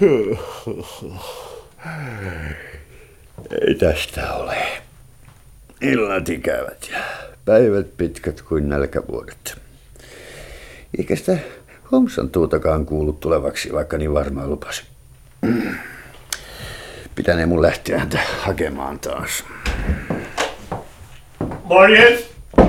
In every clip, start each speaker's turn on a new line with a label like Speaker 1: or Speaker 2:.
Speaker 1: Ei tästä ole. Illat ikävät ja päivät pitkät kuin nälkävuodet. Eikä sitä Homsan tuutakaan kuulu tulevaksi, vaikka niin varmaan lupasi. Pitänee mun lähteä häntä hakemaan taas.
Speaker 2: Morjes!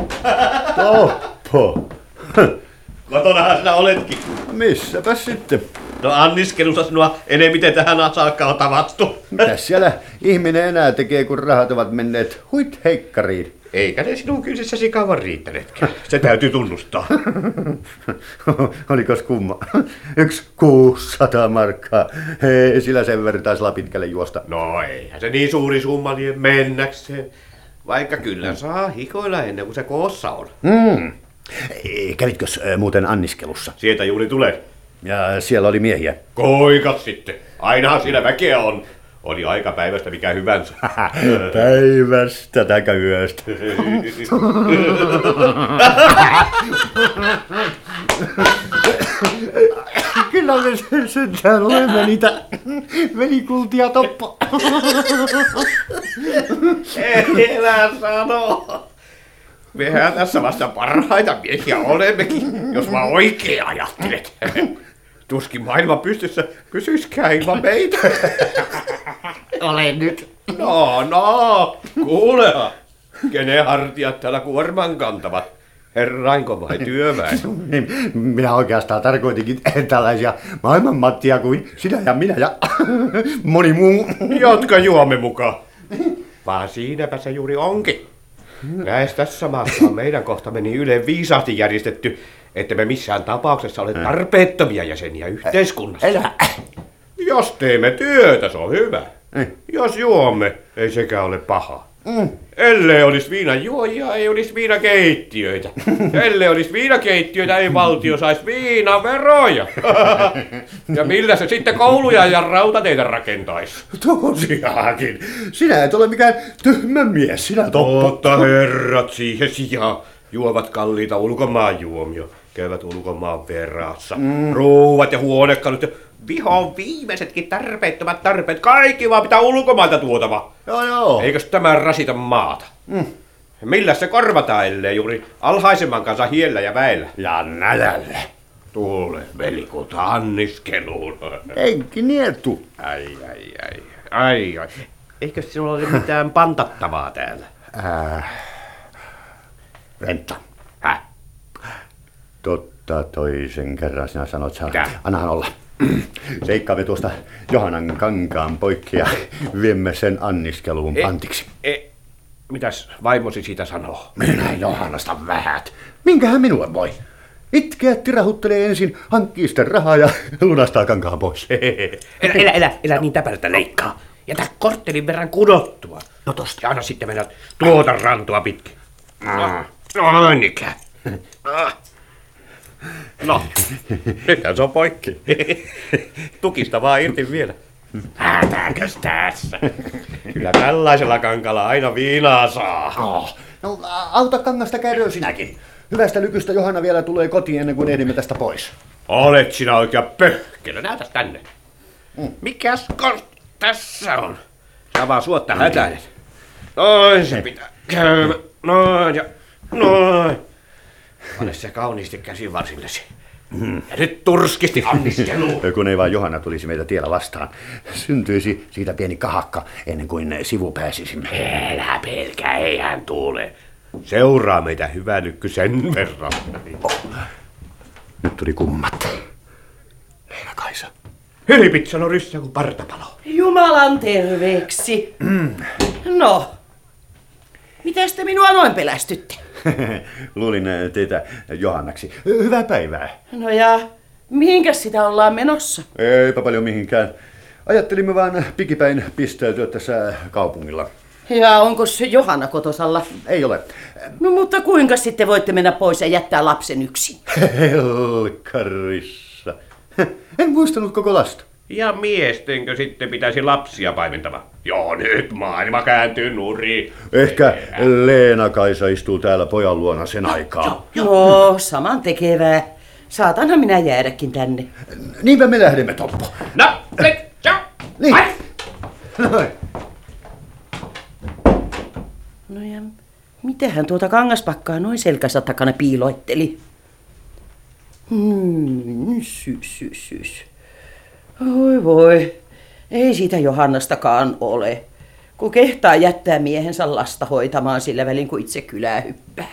Speaker 1: Toppo!
Speaker 2: Kotonahan sinä oletkin.
Speaker 1: Missäpä sitten?
Speaker 2: No anniskelussa sinua enemmiten tähän saakka on tavattu.
Speaker 1: Mitäs siellä ihminen enää tekee, kun rahat ovat menneet huit heikkariin?
Speaker 2: Eikä ne sinun kynsissäsi kauan riittäneetkään. Se täytyy tunnustaa.
Speaker 1: Olikos kumma? 600 markkaa. Ei sillä sen verran taisi Lapitkälle juosta.
Speaker 2: No eihän se niin suuri summa niin mennäkseen. Vaikka kyllä saa hikoilla ennen kuin se koossa on.
Speaker 1: Kävitkös muuten anniskelussa?
Speaker 2: Sieltä juuri tulee.
Speaker 1: Ja siellä oli miehiä.
Speaker 2: Koikas sitten. Ainahan siinä väkeä on. Oli aika päivästä mikä hyvänsä.
Speaker 1: Päivästä taikka yöstä. Kyllä me sentään olemme niitä velikultia, Toppo.
Speaker 2: Elä sano. Mehän tässä vasta parhaita miehiä olemmekin, jos vaan oikein ajattelet. Tuskin maailman pystyssä pysyiskään ilman meitä.
Speaker 1: Olen nyt.
Speaker 2: No, kuulehan. Kenen hartiat täällä kuorman kantavat? Herrainko vai työväen?
Speaker 1: Minä oikeastaan tarkoitinkin tällaisia maailman Mattia kuin sinä ja minä ja moni muu.
Speaker 2: Jotka juomme mukaan. Vaan siinäpä se juuri onkin. Näes tässä maassa on meidän kohtamme niin ylen viisaasti järjestetty, että me missään tapauksessa ole tarpeettomia jäseniä yhteiskunnassa. Jos teemme työtä, se on hyvä. Jos juomme, ei sekään ole paha. Ellei olisi viinan juojia, ei olisi viinakeittiöitä. Ellei olisi viinakeittiöitä, ei valtio saisi viinaveroja. Ja millä se sitten kouluja ja rautateitä rakentaisi?
Speaker 1: Tosiaankin. Sinä et ole mikään tyhmä mies, sinä Toppo.
Speaker 2: Mutta herrat siihen sijaan juovat kalliita ulkomaan juomia. Käyvät ulkomaan verassa. Ruuat ja huonekalut ja vihon viimeisetkin tarpeettomat tarpeet. Kaikki vaan pitää ulkomailta tuotava.
Speaker 1: Joo.
Speaker 2: Eikös tämä rasita maata? Millä se korvataan, ellei juuri alhaisemman kanssa hiellä ja väellä?
Speaker 1: Ja nälällä.
Speaker 2: Tule, velikulta, anniskeluun.
Speaker 1: Enki nietu.
Speaker 2: Ai. Eikö sinulla ole mitään pantattavaa täällä?
Speaker 1: Venta.
Speaker 2: Häh?
Speaker 1: Totta toisen kerran sinä sanot, annahan olla. Seikkaamme tuosta Johanan kankaan poikki ja viemme sen anniskeluun pantiksi.
Speaker 2: Mitäs vaimosi siitä sanoo?
Speaker 1: Minä Johannasta vähät. Minkähän minulle voi? Itkeä tirahuttelee ensin, hankkii sitten rahaa ja lunastaa kankaan pois.
Speaker 2: Elä niin täpärtä leikkaa. Jätä korttelin verran kudottua.
Speaker 1: No tosta.
Speaker 2: Ja anna sitten mennä tuota rantua pitkin. No ikään. No, nythän se on poikki. Tukista vaan irti vielä. Hätäkös tässä? Kyllä tällaisella kankalla aina viinaa saa.
Speaker 1: No, auta kangasta kärryä sinäkin. Hyvästä lykystä Johanna vielä tulee kotiin ennen kuin ehdimme tästä pois.
Speaker 2: Olet sinä oikea pöhkelö. Näytäs tänne. Mikäs kortti tässä on? Sä vaan suotta hätäilet. Noin se pitää käymä. Noin ja noin. Pane se kauniisti käsivarsillesi. Ja nyt turskisti anniskeluun.
Speaker 1: Kun ei vaan Johanna tulisi meitä tiellä vastaan. Syntyisi siitä pieni kahakka ennen kuin sivu pääsisimme.
Speaker 2: Älä pelkää, ei hän tule. Seuraa meitä hyvä lykky sen verran.
Speaker 1: Nyt tuli kummat. Leena-Kaisa.
Speaker 2: Hilpit sano ryssä kuin partapalo.
Speaker 3: Jumalan terveeksi. No, mitäs te minua noin pelästytte?
Speaker 1: Luulin teitä Johannaksi. Hyvää päivää.
Speaker 3: No ja mihinkäs sitä ollaan menossa?
Speaker 1: Eipä paljon mihinkään. Ajattelimme vaan pikipäin pistäytyä tässä kaupungilla.
Speaker 3: Ja onko se Johanna kotosalla?
Speaker 1: Ei ole.
Speaker 3: No mutta kuinka sitten voitte mennä pois ja jättää lapsen yksin?
Speaker 1: Helkkarissa. En muistanut koko lasta.
Speaker 2: Ja miestenkö sitten pitäisi lapsia paimentamaan? Joo, nyt maailma kääntyy nurin.
Speaker 1: Ehkä Leena-Kaisa istuu täällä pojan luona sen aikaa.
Speaker 3: No, saman tekevää. Saatanhan minä jäädäkin tänne.
Speaker 1: Niinpä me lähdemme, Toppo.
Speaker 2: No,
Speaker 1: Noin.
Speaker 3: No ja mitähän tuota kangaspakkaa noin selkänsä takana piiloitteli? Sys. Oi voi, ei siitä Johannastakaan ole, kun kehtaa jättää miehensä lasta hoitamaan sillä välin, kun itse kylää hyppää.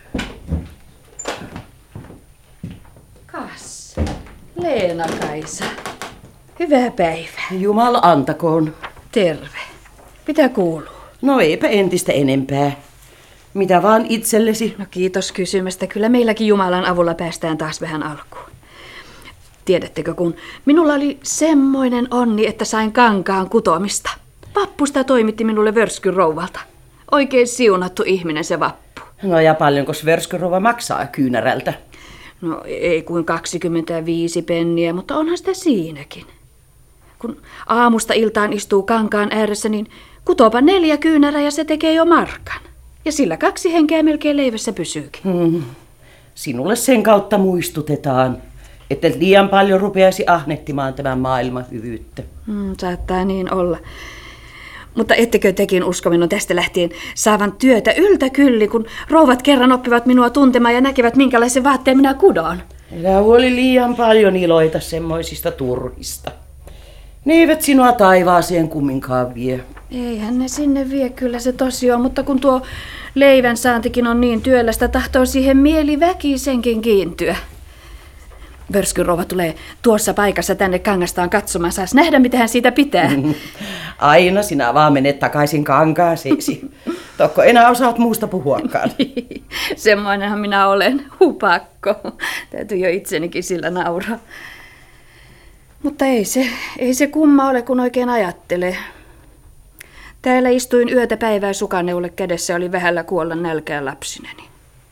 Speaker 4: Kas, Leena-Kaisa. Hyvää päivää.
Speaker 3: Jumala antakoon.
Speaker 4: Terve. Mitä kuuluu?
Speaker 3: No eipä entistä enempää. Mitä vaan itsellesi.
Speaker 4: No kiitos kysymästä. Kyllä meilläkin Jumalan avulla päästään taas vähän alkuun. Tiedättekö, kun minulla oli semmoinen onni, että sain kankaan kutomista. Vappu sitä toimitti minulle Vörskyn rouvalta. Oikein siunattu ihminen se Vappu.
Speaker 3: No ja paljonko Vörskyn-rouva maksaa kyynärältä?
Speaker 4: No ei kuin 25 penniä, mutta onhan sitä siinäkin. Kun aamusta iltaan istuu kankaan ääressä, niin kutopa 4 kyynärää ja se tekee jo markan. Ja sillä 2 henkeä melkein leivässä pysyykin.
Speaker 3: Sinulle sen kautta muistutetaan, että liian paljon rupeaisi ahnettimaan tämän maailman hyvyyttä.
Speaker 4: Saattaa niin olla. Mutta ettekö tekin usko minun tästä lähtien saavan työtä yltäkylli, kun rouvat kerran oppivat minua tuntemaan ja näkevät, minkälaisen vaatteen minä kudon?
Speaker 3: Älä huoli liian paljon iloita semmoisista turhista. Ne eivät sinua taivaaseen kumminkaan vie.
Speaker 4: Eihän ne sinne vie, kyllä se tosi on, mutta kun tuo leivän saantikin on niin työlästä, tahtoo siihen mieli väkisenkin kiintyä. Vörskyn rouva tulee tuossa paikassa tänne kangastaan katsomaan, saas nähdä, mitä hän siitä pitää.
Speaker 3: Aina sinä vaan menet takaisin kankaaseksi. Tokko enää osaat muusta puhuakaan.
Speaker 4: Semmoinenhan minä olen, hupakko. Täytyy jo itsenikin sillä nauraa. Mutta ei se kumma ole, kun oikein ajattelee. Täällä istuin yötä päivää sukaneulle kädessä ja oli vähällä kuolla nälkään lapsineni.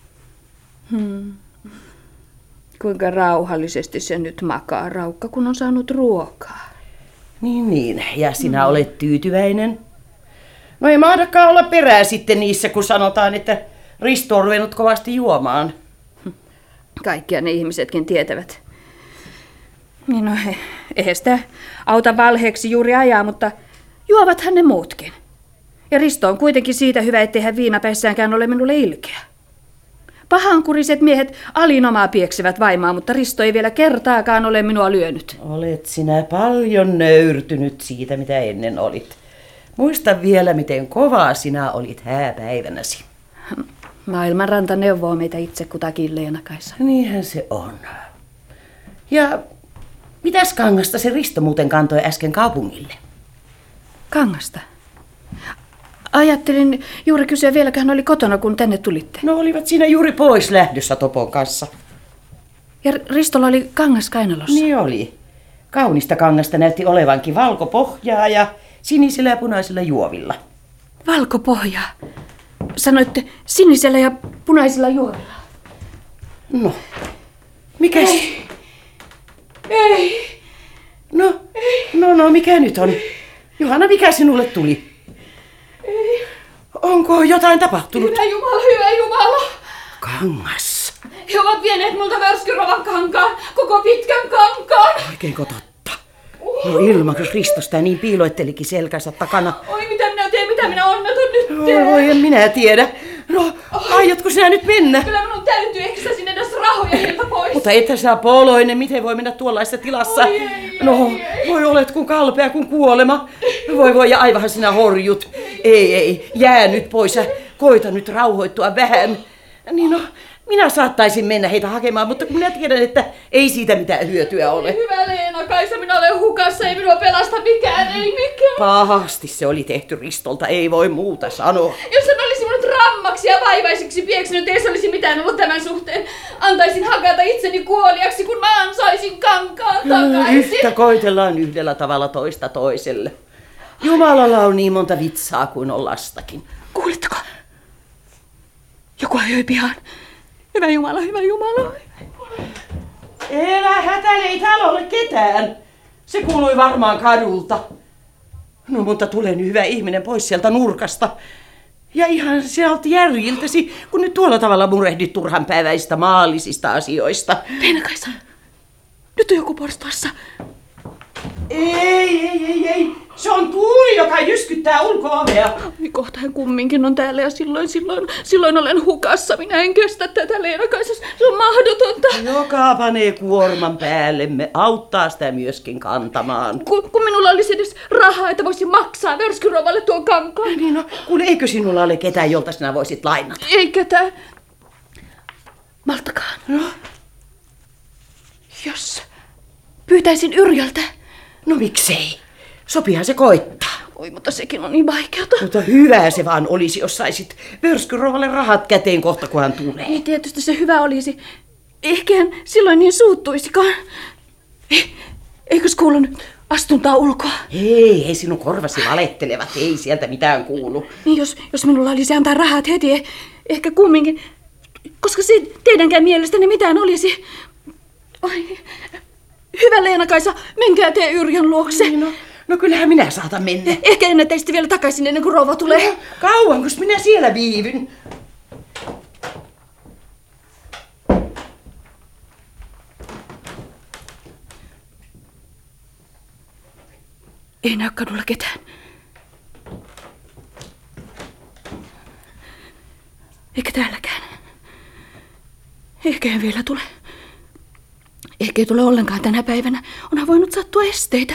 Speaker 4: Kuinka rauhallisesti se nyt makaa, Raukka, kun on saanut ruokaa.
Speaker 3: Niin, ja sinä olet tyytyväinen? No ei mahdakaan olla perää sitten niissä, kun sanotaan, että Risto on ruvennut kovasti juomaan.
Speaker 4: Kaikkia ne ihmisetkin tietävät. Niin no, eihän sitä auta valheeksi juuri ajaa, mutta juovathan ne muutkin. Ja Risto on kuitenkin siitä hyvä, ettei hän viinapäissäänkään ole minulle ilkeä. Pahankuriset miehet alinomaa pieksevät vaimaa, mutta Risto ei vielä kertaakaan ole minua lyönyt.
Speaker 3: Olet sinä paljon nöyrtynyt siitä, mitä ennen olit. Muista vielä, miten kovaa sinä olit hääpäivänäsi.
Speaker 4: Maailman ranta neuvoo meitä itse kutakin, Leena-Kaisa.
Speaker 3: Niinhän se on. Ja mitäs kangasta se Risto muuten kantoi äsken kaupungille?
Speaker 4: Kangasta? Ajattelin juuri kysyä vieläkö hän oli kotona, kun tänne tulitte.
Speaker 3: No olivat siinä juuri pois lähdössä Topon kanssa.
Speaker 4: Ja Ristolla oli kangas kainalossa?
Speaker 3: Niin oli. Kaunista kangasta näytti olevankin valkopohjaa ja sinisillä ja punaisilla juovilla.
Speaker 4: Valkopohjaa? Sanoitte sinisellä ja punaisilla juovilla?
Speaker 3: No, mikäs?
Speaker 4: Ei.
Speaker 3: No, mikä nyt on? Johanna, mikä sinulle tuli?
Speaker 4: Ei.
Speaker 3: Onko jotain tapahtunut?
Speaker 4: Hyvä Jumala.
Speaker 3: Kangas.
Speaker 4: He ovat vieneet multa Vörskyn-rouvan kankaan, koko pitkän kankaan.
Speaker 3: Oikeinko totta? No ilmakas Risto sitä niin piiloittelikin selkänsä takana.
Speaker 4: Oi, mitä minä teen, mitä minä onneton nyt teen?
Speaker 3: Oi, en minä tiedä. No, aiotko sinä nyt mennä?
Speaker 4: Kyllä minun täytyy, ehkä sä sinne edes rahoja heiltä pois.
Speaker 3: Mutta ethän sä poloinen, miten voi mennä tuollaisessa tilassa? Voi olet kun kalpea kuin kuolema. Voi, ja aivahan sinä horjut. Ei, jää nyt pois ja koita nyt rauhoittua vähän. Niin no, minä saattaisin mennä heitä hakemaan, mutta kun minä tiedän, että ei siitä mitään hyötyä ole.
Speaker 4: Hyvä Leena-Kaisa, minä olen hukassa, ei minua pelasta mikään, ei mikään.
Speaker 3: Pahasti se oli tehty Ristolta, ei voi muuta sanoa.
Speaker 4: Jos hän olisi minut rammaksi ja vaivaisiksi pieksynyt, ei se olisi mitään ollut tämän suhteen. Antaisin hakata itseni kuoliaksi, kun mä ansaisin kankaan takaisin.
Speaker 3: Yhtä koitellaan yhdellä tavalla toista toiselle. Jumalalla on niin monta vitsaa kuin on lastakin.
Speaker 4: Kuulitteko? Joku ajoi pihaan. Hyvä Jumala.
Speaker 3: Elä hätäile, ei täällä ole ketään. Se kuului varmaan kadulta. No mutta tule nyt hyvä ihminen pois sieltä nurkasta. Ja ihan sieltä järjiltäsi, kun nyt tuolla tavalla murehdit turhanpäiväisistä maallisista asioista.
Speaker 4: Leena-Kaisa, nyt on joku porstuassa.
Speaker 3: Ei. Se on tuuli, joka jyskyttää ulko-ovea.
Speaker 4: Kohta hän kumminkin on täällä ja silloin olen hukassa. Minä en kestä tätä, Leena-Kaisa. Se on mahdotonta.
Speaker 3: Joka panee kuorman päällemme, auttaa sitä myöskin kantamaan.
Speaker 4: Kun minulla olisi edes rahaa, että voisin maksaa Vörskyrouvalle tuon kankaan.
Speaker 3: Niin no, kun eikö sinulla ole ketään, jolta sinä voisit lainata?
Speaker 4: Ei ketään. Malttakaan.
Speaker 3: No?
Speaker 4: Jos pyytäisin Yrjöltä.
Speaker 3: No miksei? Sopihan se koittaa.
Speaker 4: Oi, mutta sekin on niin vaikeata.
Speaker 3: Mutta hyvä se vaan olisi, jos saisit Vörskyrouvalle rahat käteen kohta, kun hän tulee.
Speaker 4: Ei tietysti se hyvä olisi. Ehkä hän silloin niin suuttuisikaan. Eikös kuulu nyt astuntaa ulkoa?
Speaker 3: Ei sinun korvasi valettelevat, ei sieltä mitään kuulu.
Speaker 4: Niin jos minulla olisi antaa rahat heti, ehkä kumminkin. Koska se teidänkään mielestäni mitään olisi. Oi, hyvä Leena-Kaisa, menkää te Yrjön luokse.
Speaker 3: Niin, no kyllähän minä saatan mennä.
Speaker 4: Ehkä ennätte sitten vielä takaisin ennen kuin rouva tulee.
Speaker 3: No, kauanko minä siellä viivyn?
Speaker 4: Ei näy kadulla ketään. Eikä täälläkään. Ehkä en vielä tule. Ehkä ei tule ollenkaan tänä päivänä. Onhan voinut sattua esteitä.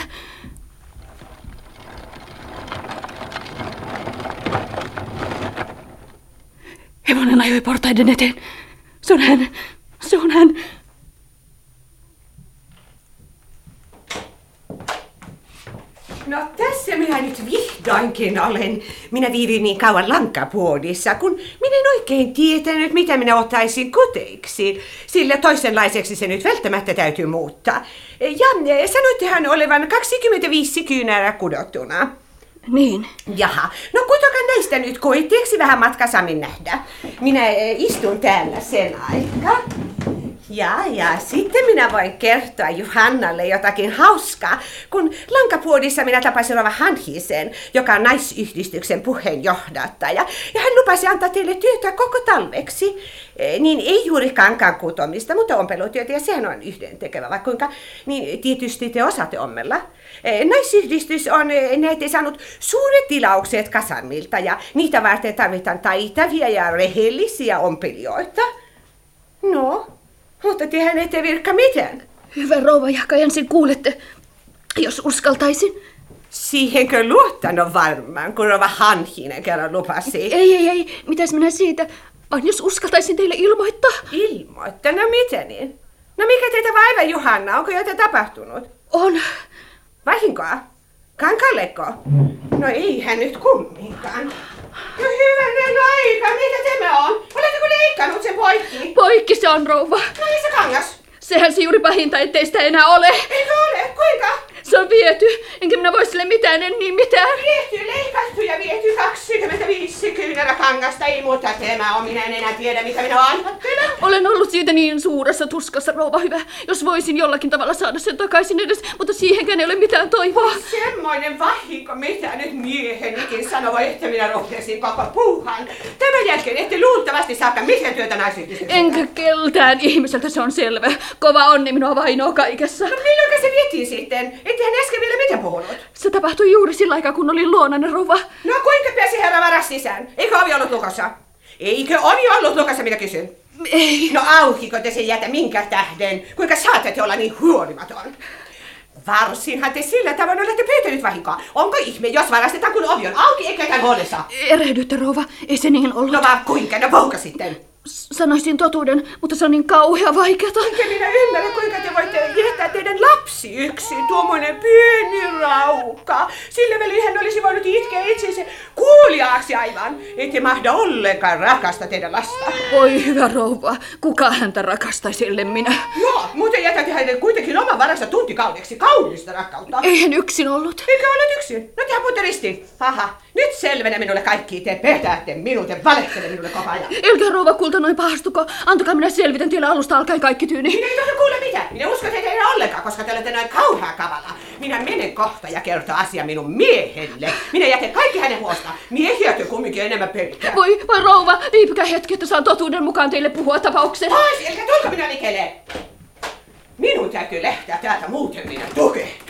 Speaker 4: Hevonen ajoi portaiden eteen. Se on hän. Se on hän.
Speaker 5: No tässä minä nyt vihdoinkin olen. Minä viivyin niin kauan Lankapuodissa, kun minä en oikein tietänyt, mitä minä ottaisin koteiksi. Sillä toisenlaiseksi se nyt välttämättä täytyy muuttaa. Ja sanoittehan olevan 25 kyynärää kudottuna.
Speaker 4: Niin.
Speaker 5: Jaha, no kutokaa näistä nyt koitteeksi vähän matkasammin nähdä. Minä istun täällä sen aikaa. Ja sitten minä voin kertoa Juhannalle jotakin hauskaa, kun Lankapuodissa minä tapasin Rova Hanhisen, joka on naisyhdistyksen puheenjohdattaja, ja hän lupasi antaa teille työtä koko talveksi. Niin ei juuri kankaan kutomista, mutta ompelutyötä, ja sehän on yhdentekevä, vaikka kuinka, niin tietysti te osaatte ommella. Naisyhdistys on näitä saanut suuret tilaukset kasammilta, ja niitä varten tarvitaan taitavia ja rehellisiä ompelijoita. No, mutta tehän ette virka mitään.
Speaker 4: Hyvä rouva Jaka, ensin kuulette, jos uskaltaisin.
Speaker 5: Siihenkö luottanut varmaan, kun Rova Hanhinen kerran lupasi?
Speaker 4: Ei, mitäs minä siitä, vaan jos uskaltaisin teille ilmoittaa.
Speaker 5: Ilmoittaa? No mitä niin? No mikä teitä vaiva, Juhanna? Onko jotain tapahtunut?
Speaker 4: On.
Speaker 5: Vahinkoa? Kankalleko? No eihän nyt kumminkaan. No hyvänen aika, mitä tämä on? Oletteko leikannut sen poikki?
Speaker 4: Poikki se on, rouva.
Speaker 5: No missä kangas?
Speaker 4: Sehän se juuri pahinta, ettei sitä enää ole.
Speaker 5: Eikö ole? Kuinka?
Speaker 4: Se on viety, enkä minä voi sille mitään, en niin mitään.
Speaker 5: Viety, leikattu ja viety 25 kyynäräkangasta. Ei muuta tämä on, minä en enää tiedä, mitä minä ajattelen.
Speaker 4: Olen ollut siitä niin suuressa tuskassa, rouva hyvä. Jos voisin jollakin tavalla saada sen takaisin edes, mutta siihenkään ei ole mitään toivoa.
Speaker 5: Semmoinen vahinko, mitä nyt miehenikin sanoo, että minä rohkesin koko puuhan. Tämän jälkeen ette luultavasti saakka mitään työtä naisyhdistyksestä.
Speaker 4: Enkä keltään ihmiseltä, se on selvä. Kova onni minua vainoo kaikessa.
Speaker 5: No milloinka se vietiin sitten? Ettehän äsken vielä mitä puhunut?
Speaker 4: Se tapahtui juuri sillä aikaa, kun olin luonanne, rouva.
Speaker 5: No kuinka pääsi herra varas sisään? Eikö ovi ollut lukossa? Eikö ovi ollut lukossa, minä kysyn?
Speaker 4: Ei.
Speaker 5: No aukiko te sen jätä minkä tähden? Kuinka saatatte olla niin huolimaton? Varsinhan te sillä tavoin olette pyytänyt vahinkoa. Onko ihme, jos varastetaan, kun ovi on auki eikä ketään huolessa?
Speaker 4: Erehdytte, rouva. Ei se niin ollut.
Speaker 5: No vaan kuinka? No puhuka sitten.
Speaker 4: Sanoisin totuuden, mutta se on niin kauhea vaikeata.
Speaker 5: Enkä minä ymmärrä, kuinka te voitte jättää teidän lapsi yksin, tuommoinen pieni rauka. Sillä välin hän olisi voinut itkeä itsensä kuuliaaksi aivan. Ette mahda ollenkaan rakasta teidän lasta.
Speaker 4: Voi hyvä rouva, kuka häntä rakastaisi, ellei minä?
Speaker 5: Joo, mutta jätätte hänen kuitenkin oman varassa tuntikaudeksi kaunista rakkautta.
Speaker 4: Eihän yksin ollut.
Speaker 5: Eikö ole yksin? No tehän puhutte ristiin. Haha, nyt selvänä minulle kaikki. Te petäätte minut ja valehtelette minulle koko ajan.
Speaker 4: Älkää rouva kulta noin pahastuko. Antakaa minä selvitän teille alusta alkaen kaikki tyyni.
Speaker 5: Minä ei tohdo kuule mitään. Minä uskon teitä enää ollenkaan, koska te olette noin kauhea kavala. Minä menen kohta ja kertoo asia minun miehelle. Minä jätän kaikki hänen huostaan. Miehiä te kumminkin enemmän pelkää.
Speaker 4: Voi rouva, viipykää hetki, että saan totuuden mukaan teille puhua tapauksen.
Speaker 5: Pois, elkä tulko minä likelle. Minun täytyy lähteä täältä, muuten minä tukeen.